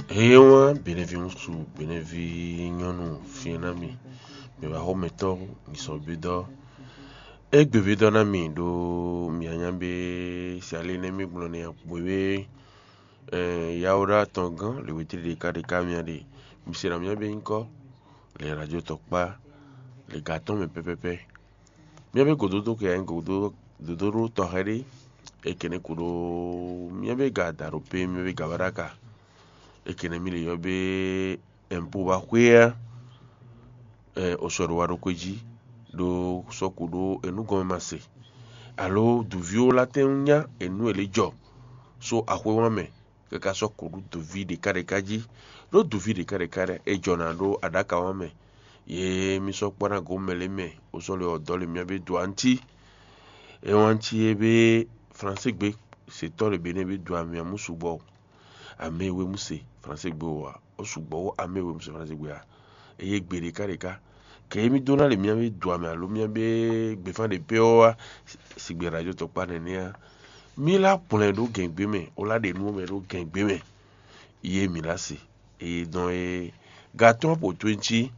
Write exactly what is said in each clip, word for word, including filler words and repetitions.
Ewa benevi musu benevi nyɔnu fiena mi me va xɔmetɔ misɔbedɔ egbebedɔ na mi ɖo mianya be siale ne mi gblɔ ne akpɔe be eh, yawo ɖa tɔ gã le wetri ɖeka ɖeka mia ɖe misena mia be ŋkɔ le radio tɔkpa le gatɔ me pɛpɛpɛ mia be gododo ke ya godo dodo tɔxɛ ɖe ekene kuɖo mia be ga daɖoƒe mia be gabaɖaka ekene mi le yɔ be empo va ƒea eh, osɔ ɖe wa ɖokui dzi ɖo sɔku ɖo enu gɔme mase alo duviwo la te ŋu nya enu ele dzɔ so aƒe wa me kaka sɔku ɖo duvi ɖeka ɖeka dzi ɖo duvi ɖeka ɖeka ɖe edzɔna ɖo aɖaka wa me ye mi sɔ kpɔna gome le me wosɔ le ɔdɔ le mia be dua ŋuti ewa ŋuti ye be français gbe setɔ le be ne be dua mia mu sugbɔ ame we mu se français gbe wa o sugbɔ wo ame we mu se français gbea eye gbe ɖeka ɖeka ke mi dona le mia be dua me alo mia be gbefa de pewa si gbe radio tɔkpa nenea mi la ƒlẽ ɖo gɛgbe me o la ɖe nuwo me ɖo gɛgbe me ye mi la se eye dɔn ye gatɔ ƒoto ŋuti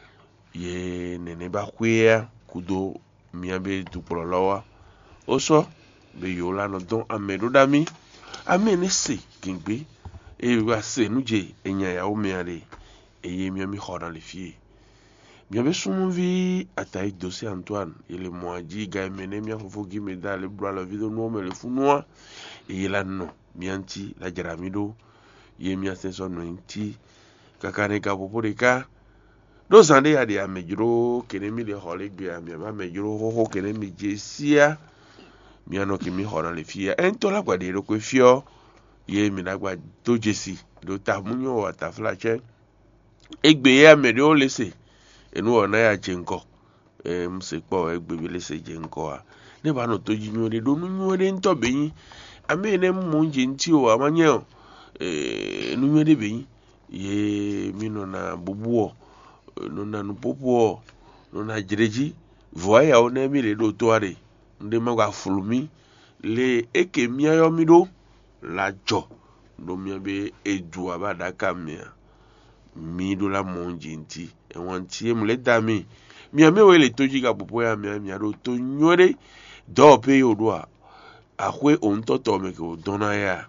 ye nene ba ƒea kudo mia be dukplɔlawoa wosɔ be yewo la nɔ dɔn ame ɖo ɖa mi ame ne se gɛgbe eye wa se nu dze enya yawo mea ɖe eye mia mi xɔna le fie mia be sunuvi Atayi Dose Antoine ele mɔa dzi ga me ne mia fofo gi me da le bla le vido nuwo me le funua eye la nɔ mia ŋuti la dzra mi ɖo ye mia se sɔ nɔ ŋuti kaka ne ga ƒoƒo ɖeka ɖo zã ɖe ya ɖe amedzro kene mi le xɔ le gbea mia be amedzro xoxo kene mi dze sia mia nɔ ke mi xɔna le fia eŋutɔ la gba ɖe ɖokui fiɔ ye mi la gba do dzesi ɖo ta munyo wa ta flatse egbe ye ame ɖewo le se enu wɔna ya dze ŋkɔ e mse kpɔ egbe bi le se dze ŋkɔa ne ba nɔ to dzi nyuie ɖe ɖo nu nyuie ɖe ŋutɔ be nyi ame ne mu dze ŋuti o ama nye o e nu nyuie ɖe be nyi ye mi nɔna bubuɔ nɔna nuƒoƒoɔ nɔna dzre dzi vɔa yawo ne mi le ɖo toa ɖe ŋɖe ma gba flu mi le eke mia yɔ mi ɖo la dzɔ ɖo mia be edua ba ɖaka mea mi ɖo la mɔ dzi ŋuti ewa ŋuti ye mu le da mi mia me wo le to dzi ga ƒoƒo ya mia mia ɖo to nyuie ɖe dɔwɔƒe ye wo ɖoa aƒe o ŋutɔtɔ me ke wo dɔna ya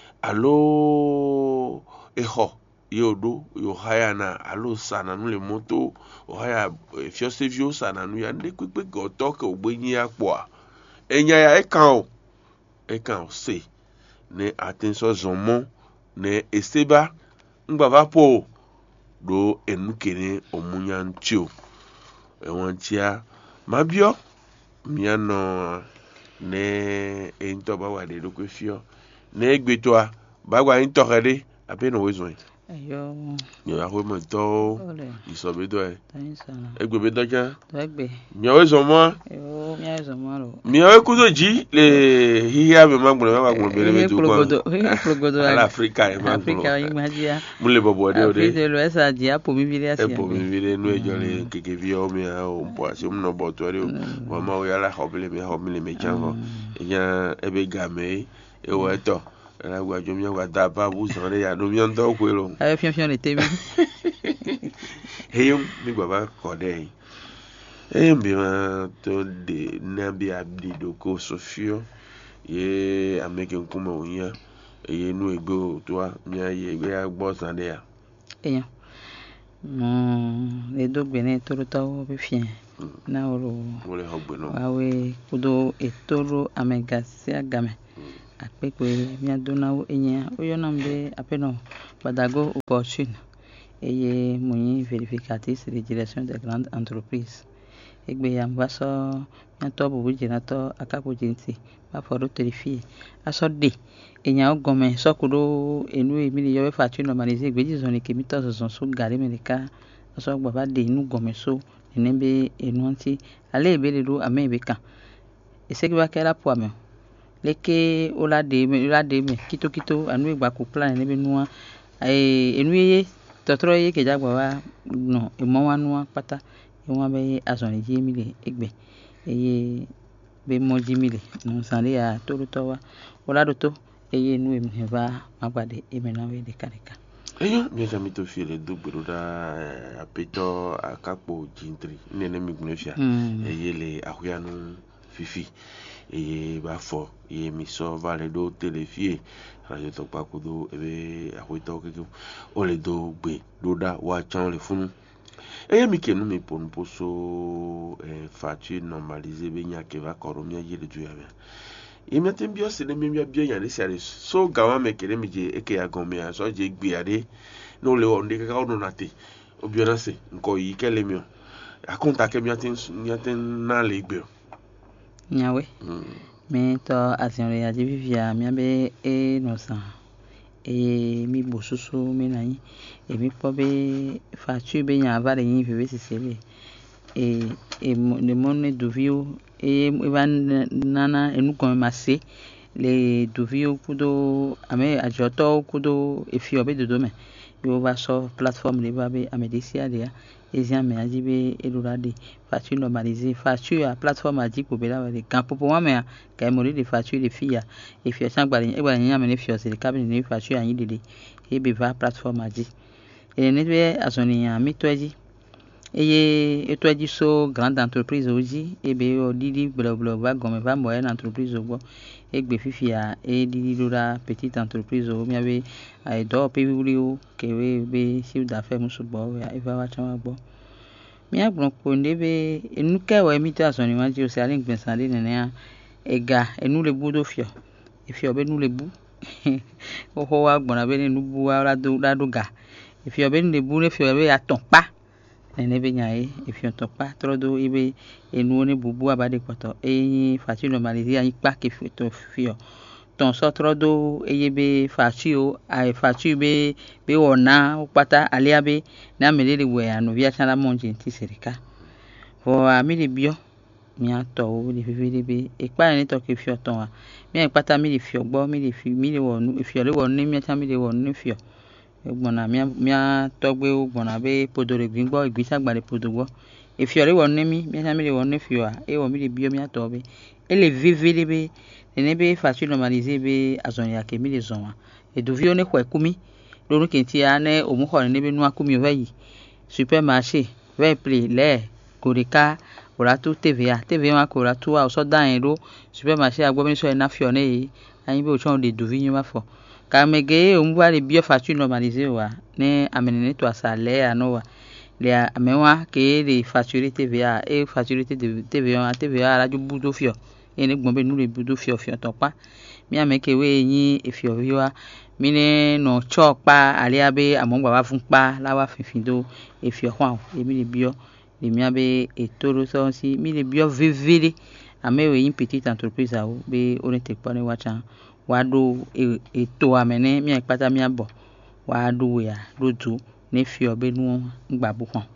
alo exɔ ye wo ɖo yo haya na alo sana nu le moto o haya fiɔseviwo sana nu ya ŋɖe kpekpe ke ɔtɔ ke wo gbe nyi ya kpɔa enya ya ekan o ekan o se ne ate sɔ zɔn mɔ ne eseba ŋgba va ƒo ɖo enu kene o munya ŋuti o ewa ŋutia ma biɔ mia nɔ ne eŋutɔ ba wa ɖe ɖokui fiɔ ne egbetɔa ba gba ŋutɔ xe ɖe abe nɔ wo zɔe Ayo, nye ya ƒe me tɔwo ole, isɔbedɔe tani sana. egbebedɔ dza Egbe. miawo zɔ mɔa Yo, mia zɔmɔ lo. miawo kudo dzi le hihia me ma gblɔ ma gblɔ be ne be du Plogodo, kɔ plogodo. ala Afrika ye ma Afrika gblɔ yi madia. mu le bɔbɔ de o de Afrika lo esa dia po mi bi asia. epo mi vi de nu edzɔ le keke vi yawo me o mpɔ asi mu nɔ bɔtɔ de o wa ma wo ya la xɔ bele me xɔ mi le me tsã xɔ enya ebe game ewɔ etɔ ela gba dzo mia gba da ba bu zɔn de ya do mia ŋutɔ koe lo Ayo fion fion le temi. heyom mi gba va kɔ ɖe eye bi ma to de ne bi abdi do ko sofio ye ame ke ŋkume wo nya eye nu egbe o toa mia ye egbe ya gbɔ zã de ya Eya. Mo le do gbe ne to to be fien. Na wo lo. wo le xɔ gbe nɔ Awe kudo etoro amegasia game. Akpekpe mia dona wo enya oyona mbe apeno badago opportune eye moni vérificatrice de direction des grandes entreprises egbe ya mbaso mia to bo jina to akapo jinti ba foro terrifié aso de enya ogome so kudo enu emi le yo be facture normalisé egbe ji zone ke mi to zon so gare me ka aso gba ba de enu gome so nembe enu anti ale ebe le do ame ebe kan eseke ba kera po ame leke ola de me ola de me kito kito anu egba ku plan ne be nua eh enu ye totoro ye ke jagba wa no e mo wa nua pata e won be azon ji mi le egbe eye be mo ji mi le no san le ya to to wa ola do to eye enu e me ba ma gba de e me na we de kareka Eyo mi jami to fi le do gbero da apeto akapo jintri nene mi gunefia eye le ahuanu fifi eye ba fo eye mi so vale do telefie radio to pa kudo ebe ahuito keke o le do gbe do da wa chan le funu eye mi kenu mi pon poso eh, facture normalisé be nya ke va koromia yele du ya imi tem bio se ne mi bia nya ne sare so gawa me kele mi je eke ya gome ya so je gbe ade no le on de ka o no nate obiora se nko yi kele mi akonta ke mi atin mi atin na le gbe nyawe me to asion ya ji vivia mi be e no sa e mi bosusu mi na yin e mi po be facture be nya va le yin fi be sisele e e le monne du viu e van nana enu kon masé le du viu kudo ame ajoto kudo e fi obe dodo me yo va so plateforme le ba be amedesia dia ezia me ajibe elurade facture normalisée facture à plateforme aji ko be la le kan popo wa me ka mori de facture de fia e fi san gba e gba yin amene fi o se le cabinet ne facture ayin dede e be va plateforme aji e ne be azoni ya mi toji eye eto aji so grande entreprise oji e be o didi blo blo va gomme va moyenne entreprise ogbo e gbe fifi a e didi lura petite entreprise o mi ave ai do pe wuri o ke we be chiffre d'affaires musu gbo e va wa chan wa gbo mi agbon ko ndebe enu ke we mi ta so ni wa ji o se ale ngben san le nene ega enu le bu do fio e fio be nu le bu o ho wa gbon abe ni nu bu wa la do la do ga e fio be nu le bu le fio be aton pa ene be nyae e fi on topa trodo ibe enu oni bubu abade poto e facture normalisée ayi pa ke fi to fio ton so trodo eye be facture ai facture be be ona o pata alia be na melele we anu via chala monji nti serika fo ami le bio mi ato o le fi fi be e pa ni to ke fi oton wa mi e pata mi le fi ogbo mi le fi mi le wonu e fi le wonu mi ata mi le wonu fi egbona mia mia togbe ogbona be podore gbingbo igbisa gba le podogbo e fi ore wonu mi mia mi le wonu fi wa e wo mi le bio mia to be e le vivele be ene be facture normalisée be azon ya ke mi le zon wa e do vi one ko ekumi lorun kenti ane omu ho ne be nu akumi oveyi supermarché ve play le korika ora tu T V A T V A ko ora tu wa so dan ro supermarché agbo mi so e na fi one yi ayin be o chon de do vi yin wa fo kamege o mwa le bio facture normalisée wa ne amenene to asale ano wa le amewa ke le facture T V A e facture T V A T V A la ju budo fio ene gbon be nu le budo fio fio to pa mi ameke we yin e fio wi wa mi ne no cho pa ale abe amongba wa fun pa la wa finfin do e fio hwan e mi le bio le mi abe e toro so si mi le bio vevele amewe yin petite entreprise a o be o ne te pa ne wa chan wa do eto amene mi pata mi abo wa do ya do du ne fi obe nu ngba bu kan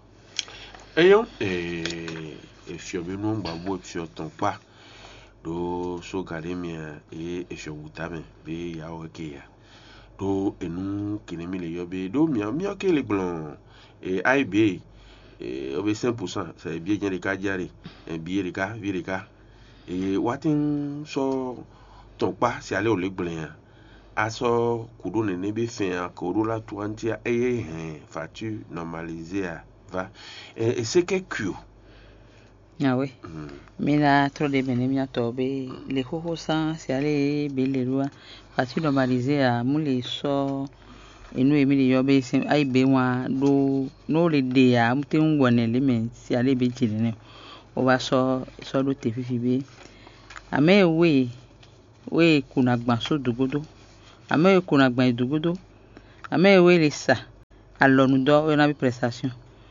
eyo eh e fi obe nu ngba bu fi oton pa do so gade mi e e fi wuta me be ya o ke ya do enu kini mi le yo be do mi mi o ke le gbon e I B e obe cinq pour cent c'est bien de ka jare e bi re ka vi re ka e watin so ton pa si ale o le gblen aso kudo ne ne be fin a ko la twenty eye hen facture normalisée va et c'est que ku nyawe mina tro de bene mi ato be le hoho san si ale be le rua facture normalisée a mu le so enu emi le yo be sin ai be wa do no le de ya mu te nwone le men si ale be jire ne o wa so so do te fifi be ame we we kuna gban so dogodo ame we kuna gban dogodo ame we le sa alonu do we na bi prestation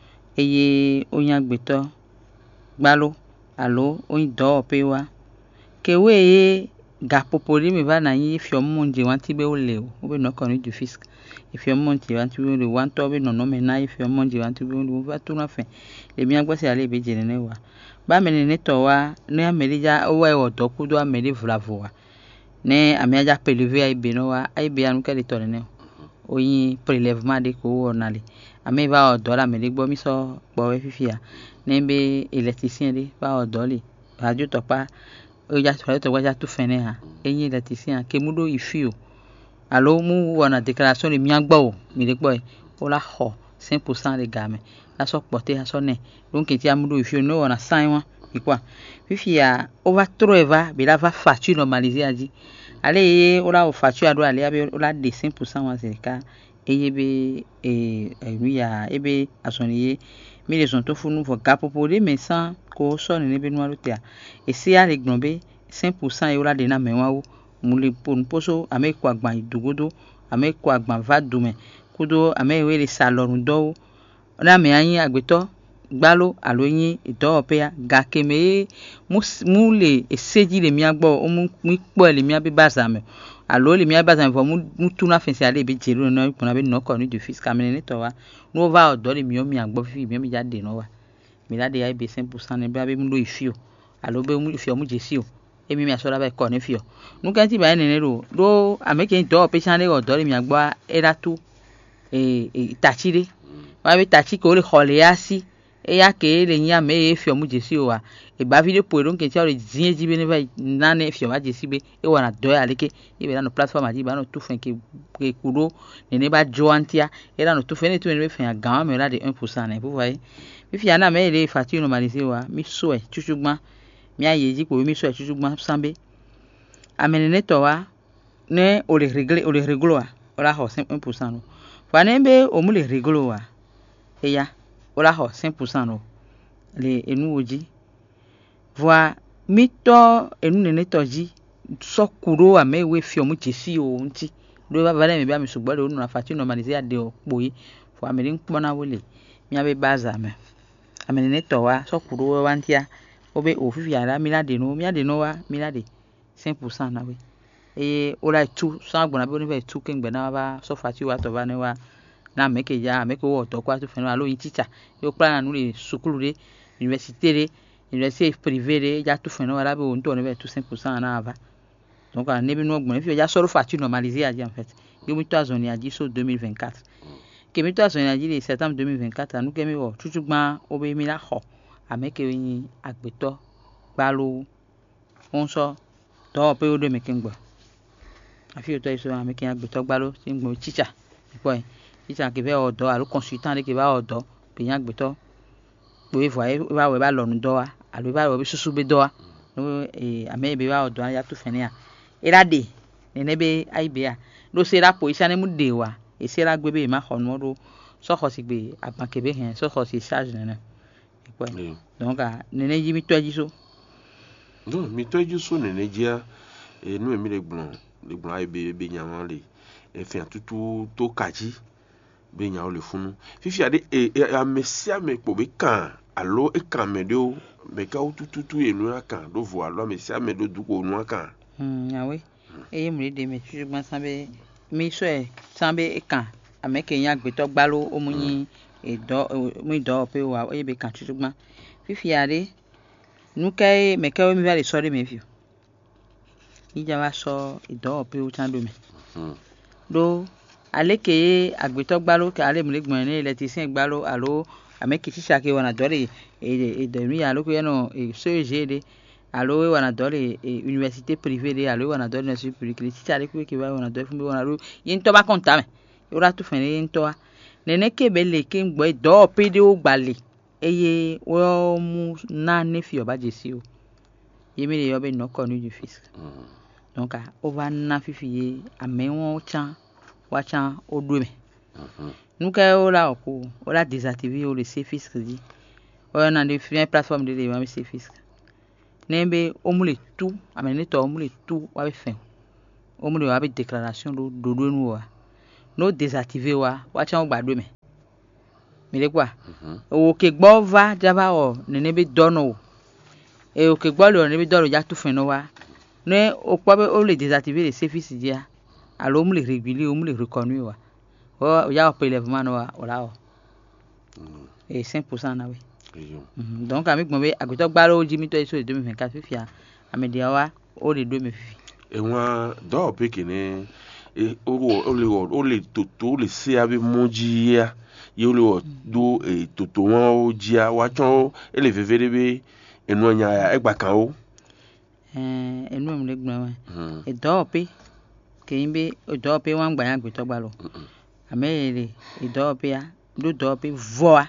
eye oyan gbeto gbalo alo oyin do pe wa ke we ye ga popori mi ba na yin fi omo nje wan ti be o le o be no kon du fisc ifi omo nje wan ti be o le wan to be no no me na ifi omo nje wan ti be o le va tu na fe le mi agbo se ale be jere ne wa ba me ne to wa ne amerija o wa o do ku do ameri vravo wa ne ameja prélever ai be no wa ai be anu ke le to ne oyin prélèvement de ko ona le ame va o do la me le gbo mi so gbo we fifia ne be électricien de va o do le radio to pa o ja to to wa ja tu fe ne ha eyin électricien ke mudo ifi o alo mu wana déclaration de miagbo mi de boy o la ho cinq pour cent de game la so porter so ne donc ti amudo ifio no wana sign wa ikwa fifi ya over treva bi la va facture normalisée aji ale o la facture ado ale abi o la de cinq pour cent wa zeka eyebe e enuya ebe asoniye mi les ont tout funu for gapo pour des mais sans ko so ne be noa lotea e si ale gnombe cinq pour cent e o la de na menwa o mule pon poso ame ko agban idugodo ame ko agban vadume kudo ame we le salon do na me ayin agbeto gbalo aloyin ido opea gakeme mu le eseji le mi agbo o mu po le mi abi bazame alo le mi abi bazame fo mu tuna fensi ale be jero no ipona be no ko ni du fiscal menene to wa no va odo le mi o mi agbo fi mi mi jade no wa mi la de ai be cinq pour cent ne be abi mu lo ifio alo be mu ifio mu jesi o emi mi aso la be ko ni fio nu kan ti ba nene ro do ameke do opation le odo le mi agbo era tu e itachire wa be tachi ko le khole asi e ya ke le nya me e fio mu jesi o wa e ba video po ron ke ti o le zin ji be ne ba na ne fio ma jesi be e wa na do ya leke e be na no platform aji ba no tu fen ke ke kuro ne ne ba joantia e na no tu fen ne tu ne be fen gan me la de un pour cent ne vous voyez mi fi ana me le facture normalisée wa mi so e chuchugban mi aye ji ko mi so e chuchugban sambe amenene to wa ne o le régler o le réglo wa o la ho un pour cent no fa ne be o mu le réglo wa e ya o la ho cinq pour cent no le enu oji voa mi to enu nene to ji so kuro ame we fi o mu jesi o nti do ba vale me ba mi sugbo do na facture normalisée ade o poyi fo ame rin pona wole mi abe baza me amenene to wa so kuro wa ntia obe o fifi ara mi la de no mi ade no wa mi la de cinq pour cent na we e o la tu so agbona be oni be tu kengbe na ba so facture wa to ba ne wa na meke ja meke wo to kwa tu fenu alo yin teacher yo plan na le sukulu de université de université privée de ja tu fenu ala be o nto ne be tu cinq pour cent na ava donc a ne bi no ogbon fi ja so facture normalisée aji en fait yo mi to azoni aji so deux mille vingt-quatre ke mi to azoni aji le septembre deux mille vingt-quatre anu ke mi wo chuchugban obe mi la ho ameke yin agbeto gbalo onso to pe o do me kengbo afi o to iso ameke agbeto gbalo ti ngbo teacher ipo teacher ke be odo alo consultant ke ba odo pe yan agbeto we voye ba we ba lonu do wa alo ba we susu be do wa no e ame be ba odo ya tu fene ya era de nene be ai be ya do se ra po isa ne mu de wa e se ra gbe be ma honu ro so ko si gbe apan ke be hen so ko si charge nene ipo donc a nene ji mi to ji so non mi to ji so nene ji a e nu mi le gbon le gbon ai be be nyawan le e fi atutu to kaji be nya o le funu fifi ade e a mesia me po be kan alo e kan me do me ka o tututu e nu kan do vo alo mesia me do du ko nu kan mm awe e mu de me chuchugban sambe mi so e sambe e kan ameke yan agbeto gbalo o mu yin e do mu do pe wa e be kan chuchugban fifi ade nu kai me ka o mi va le so de me fi ija wa so ido pe o tan do me do aleke agbeto gbalo ke ale mule gbon ni electricien gbalo alo ameke teacher ke wana dole e e de mi alo ko no e so je de alo we wana dole e université privée de alo wana dole na public le teacher le ko ke wa wana dole fun be wana ro yin to ba konta me o ra tu fen yin to nene ke be le ke ngbo do pe de o gbale eye wo mu na ne fi oba jesi o yemi le yo be no ko ni du fisc donc a o va na fifi ye amewon chan wa chan o do me nu ka o la ko o la désactiver o le C fisc di o na de free plateforme de le ma C fisc nembe o mu le tout amene to o mu le tout wa be fen o mu le wa be déclaration do do do nu wa no désactiver wa wa chan o gba do me mi le kwa o ke gbo va java o nene be dono o e o ke gbo le o nene be dono ja tu fen no wa ne o po be o le désactiver le C fisc dia alo mu le régulier o mu le reconnu wa o ya o prélèvement no wa o la o et cinq pour cent na we donc ami gbon be agbeto gbaro ji mi to iso deux mille vingt-quatre fifia amedia wa o le do me fifi e won do pe kini e o o le o le toto le se abi moji ya ye o le do e toto won o ji a wa chon e le vevere be enu nya ya egba kan o eh enu mi le gbon wa e do pe kembe do pe wan gba yan gbe to gba lo amele do pe ya do do pe voa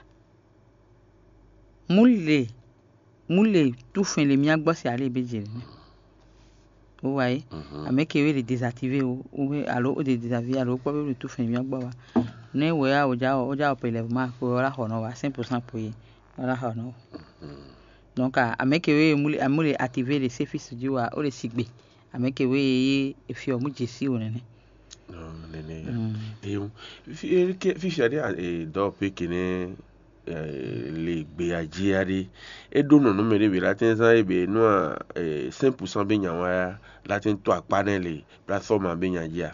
mule mule tout fin le mi agbo si ale beje ni o wa yi ameke we le désactiver o o alo o de désactiver alo po be tout fin mi agbo wa ne we ya o ja o ja prélèvement ko la hono wa cinq pour cent pour yi la hono donc ameke we mule amule activer le service du wa o le sigbe ameke we e fi o mu jesi o nene non nene e o fi fi fi ade e do pe kene le gbe ajiari e do no no mere bi latin sa e be no cinq pour cent be nyawa latin to apane le plateforme be nyajia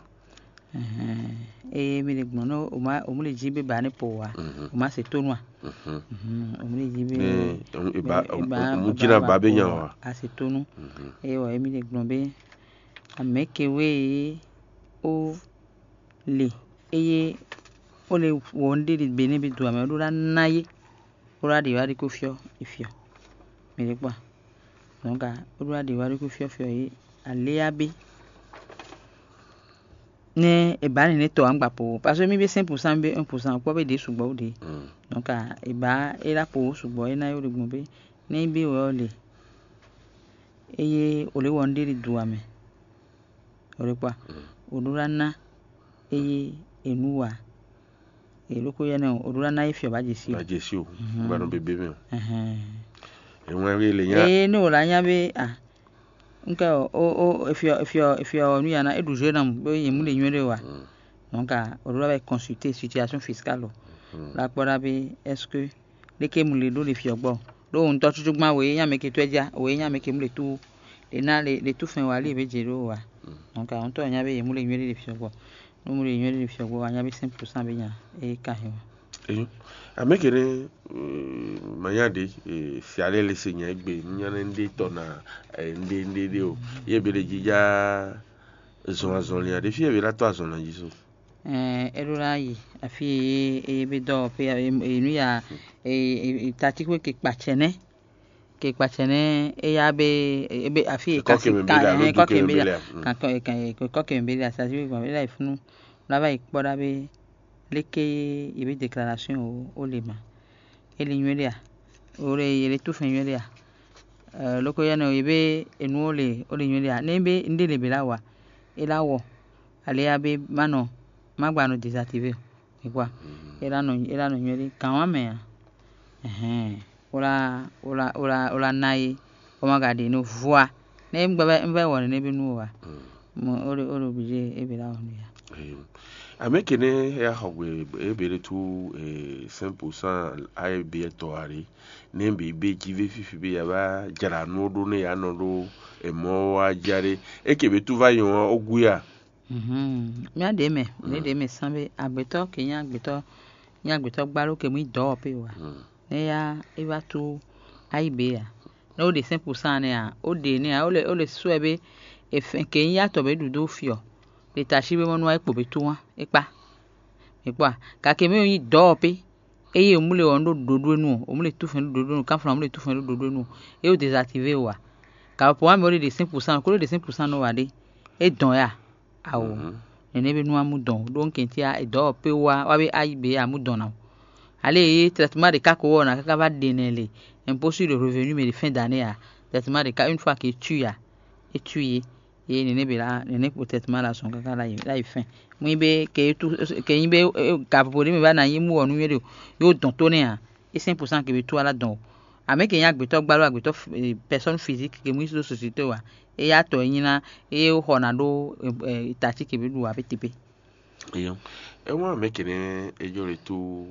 eh mi le gbono o ma o mu le jibe ba ni po wa o ma se to no mhm o mu le jibe e ba o mu jina ba be nyawa a se to no e o mi le gbono be ameke we o le eye o le wonde de bene bi do ame do la naye o la de wa de ko fio ifio mi le pa donc o la de wa de ko fio fio yi ale abi ne e ba ni to angba po parce que mi be cinq pour cent be un pour cent po be de sugbo o de donc e ba e la po sugbo e na yo de gbon be ni bi o le eye o le wonde de do ame o le pa o do la na eye enuwa e loko ya na o do la na ifio ba jesi ba jesi o ba no bebe me eh e won re le nya e no la nya be ah nka o o ifio ifio ifio nu ya na edu je na mo ye mu le nwere wa donc o do la ba consulter situation fiscale la pora be est-ce que le ke mu le do le fio gbo do un to tutu gba we nya me ke to eja o nya me ke mu le tu le na le le tu fin wa le be je ro wa donc on to nya be ye mu le nwere le fio gbo no mu le nwere le fio gbo anya be cinq pour cent be nya e ka he e amekere mayade si ale le senya egbe nya ndi to na ndi ndi de o ye be le jija zon azon le ade fi e be la to azon na jiso eh erura yi afi e be do pe e nu ya e tati ko ke pachene ke pachene e ya be e be afi e ka ka ko ke be la ka ko e ko ke be la sa ji ko be la ifunu la ba ikpora be leke ibe déclaration o o lema ele nwere a ore ele tu fin nwere a eh loko ya no ibe enu ole ole nwere a ne be ndele be la wa ela wo ale ya be mano magba no désactiver igwa era no era no nwere kan wa me eh ola ola ola ola nai o maga de no voix ne ngba mba won ne be nu wa mo ore ore bije e be la won ya amekene ya hogwe ebere tu cinq pour cent ay be to ari ne be be jive fifi be ya ba jara no do ne ya no do e mo wa jare e ke be tu va yon ogu ya mhm mi ade me ne de me sanbe agbeto ke yan agbeto yan agbeto gba lo ke mu do pe wa ne ya e ba tu ay be ya no de cinq pour cent ne ya o de ne ya o le o le so ebe e ke yan to be du do fio le tashi be monu aipo be tuwa ipa ipa ka ke me yin do pe eye mu le won do dodo nu o mu le tu fin dodo nu kan fun mu le tu fin dodo nu e o désactiver wa ka po wa me o de cinq pour cent ko de cinq pour cent no wa de e don ya awo ene be nu amu don donc entia e do pe wa wa be ai be amu don na ale e traitement de cas ko na ka ba denele impossible de revenu mais de fin d'année ya traitement de cas une fois que tu ya et tu y ye ne ne be la ne ne peut-être mal à son kaka la la fin mu be ke tu ke be ka po me ba na yin mu onu yere yo don to ne a et cinq pour cent ke be tu ala don ame ke yan agbeto gbalo agbeto personne physique ke mu so société wa e ya to yin na e ho na do itati ke be du wa be tipe e yo e won amekene e yo le tu